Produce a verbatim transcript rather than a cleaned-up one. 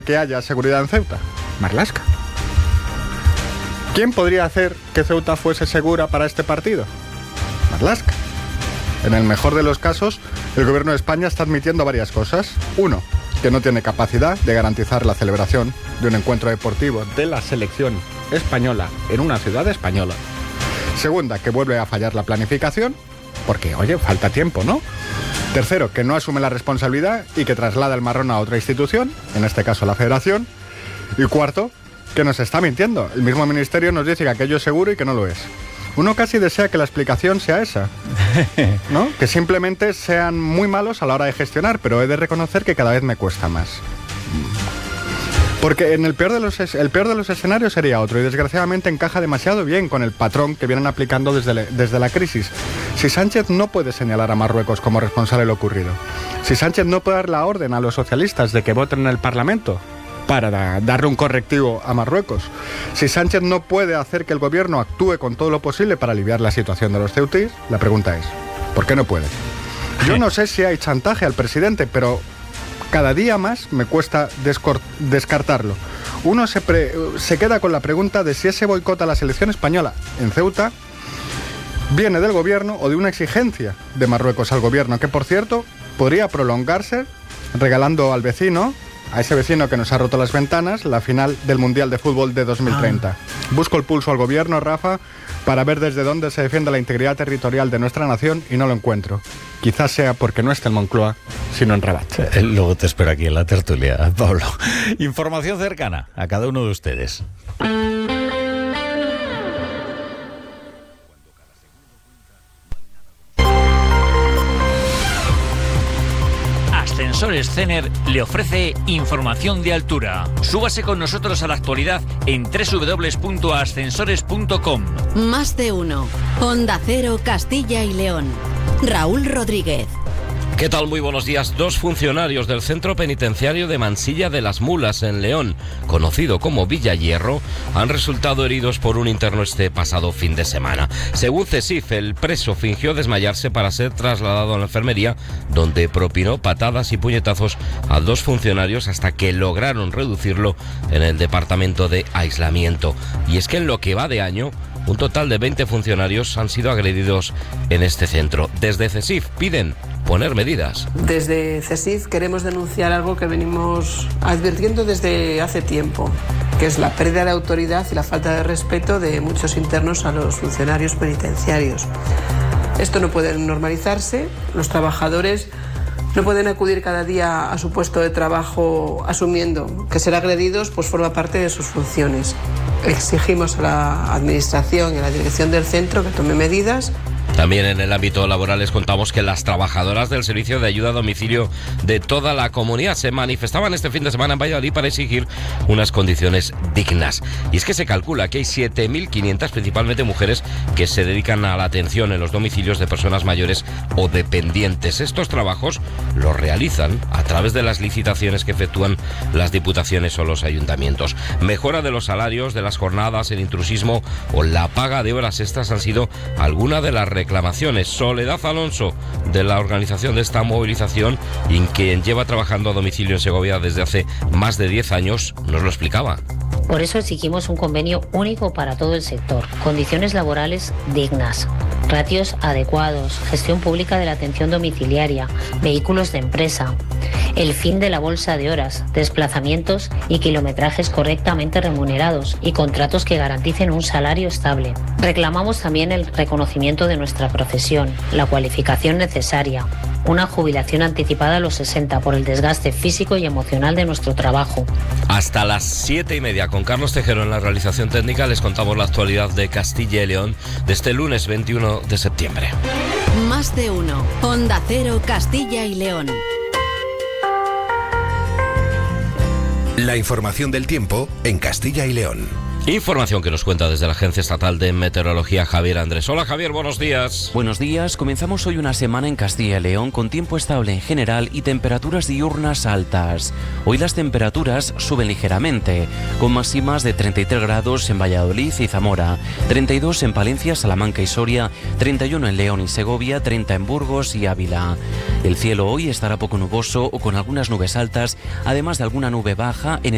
que haya seguridad en Ceuta? Marlaska. ¿Quién podría hacer que Ceuta fuese segura para este partido? Marlaska. En el mejor de los casos, el gobierno de España está admitiendo varias cosas. Uno, que no tiene capacidad de garantizar la celebración de un encuentro deportivo de la selección española en una ciudad española. Segunda, que vuelve a fallar la planificación, porque, oye, falta tiempo, ¿no? Tercero, que no asume la responsabilidad y que traslada el marrón a otra institución, en este caso la Federación. Y cuarto, que nos está mintiendo. El mismo ministerio nos dice que aquello es seguro y que no lo es. Uno casi desea que la explicación sea esa, ¿no? Que simplemente sean muy malos a la hora de gestionar, pero he de reconocer que cada vez me cuesta más. Porque en el peor de los, el peor de los escenarios sería otro, y desgraciadamente encaja demasiado bien con el patrón que vienen aplicando desde, le, desde la crisis. Si Sánchez no puede señalar a Marruecos como responsable de lo ocurrido, si Sánchez no puede dar la orden a los socialistas de que voten en el Parlamento para da, darle un correctivo a Marruecos, si Sánchez no puede hacer que el gobierno actúe con todo lo posible para aliviar la situación de los ceutís, la pregunta es, ¿por qué no puede? Yo no sé si hay chantaje al presidente, pero cada día más me cuesta descartarlo. Uno se, pre, se queda con la pregunta de si ese boicot a la selección española en Ceuta viene del gobierno o de una exigencia de Marruecos al gobierno, que por cierto podría prolongarse regalando al vecino, a ese vecino que nos ha roto las ventanas, la final del Mundial de Fútbol de dos mil treinta. Ah. Busco el pulso al gobierno, Rafa, para ver desde dónde se defiende la integridad territorial de nuestra nación y no lo encuentro. Quizás sea porque no está en Moncloa, sino en Rabat. Eh, luego te espero aquí en la tertulia, Pablo. Información cercana a cada uno de ustedes. Ascensores Cener le ofrece información de altura. Súbase con nosotros a la actualidad en doble u doble u doble u punto ascensores punto com. Más de uno. Onda Cero, Castilla y León. Raúl Rodríguez. ¿Qué tal? Muy buenos días. Dos funcionarios del Centro Penitenciario de Mansilla de las Mulas, en León, conocido como Villa Hierro, han resultado heridos por un interno este pasado fin de semana. Según CESIF, el preso fingió desmayarse para ser trasladado a la enfermería, donde propinó patadas y puñetazos a dos funcionarios hasta que lograron reducirlo en el departamento de aislamiento. Y es que en lo que va de año, un total de veinte funcionarios han sido agredidos en este centro. Desde CESIF piden poner medidas. Desde CESIF queremos denunciar algo que venimos advirtiendo desde hace tiempo, que es la pérdida de autoridad y la falta de respeto de muchos internos a los funcionarios penitenciarios. Esto no puede normalizarse. Los trabajadores no pueden acudir cada día a su puesto de trabajo asumiendo que ser agredidos pues forma parte de sus funciones. Exigimos a la Administración y a la dirección del centro que tome medidas. También en el ámbito laboral les contamos que las trabajadoras del servicio de ayuda a domicilio de toda la comunidad se manifestaban este fin de semana en Valladolid para exigir unas condiciones dignas. Y es que se calcula que hay siete mil quinientas, principalmente mujeres, que se dedican a la atención en los domicilios de personas mayores o dependientes. Estos trabajos los realizan a través de las licitaciones que efectúan las diputaciones o los ayuntamientos. Mejora de los salarios, de las jornadas, el intrusismo o la paga de horas extras han sido algunas de las reclamaciones. Soledad Alonso, de la organización de esta movilización, y quien lleva trabajando a domicilio en Segovia desde hace más de diez años, nos lo explicaba. Por eso exigimos un convenio único para todo el sector, condiciones laborales dignas, ratios adecuados, gestión pública de la atención domiciliaria, vehículos de empresa, el fin de la bolsa de horas, desplazamientos y kilometrajes correctamente remunerados y contratos que garanticen un salario estable. Reclamamos también el reconocimiento de nuestra profesión, la cualificación necesaria, una jubilación anticipada a los sesenta por el desgaste físico y emocional de nuestro trabajo. Hasta las siete y media con Carlos Tejero en la realización técnica les contamos la actualidad de Castilla y León de este lunes veintiuno de septiembre. Más de uno. Onda Cero, Castilla y León. La información del tiempo en Castilla y León. Información que nos cuenta desde la Agencia Estatal de Meteorología Javier Andrés. Hola Javier, buenos días. Buenos días, comenzamos hoy una semana en Castilla y León con tiempo estable en general y temperaturas diurnas altas. Hoy las temperaturas suben ligeramente, con máximas de treinta y tres grados en Valladolid y Zamora, treinta y dos en Palencia, Salamanca y Soria, treinta y uno en León y Segovia, treinta en Burgos y Ávila. El cielo hoy estará poco nuboso o con algunas nubes altas, además de alguna nube baja en el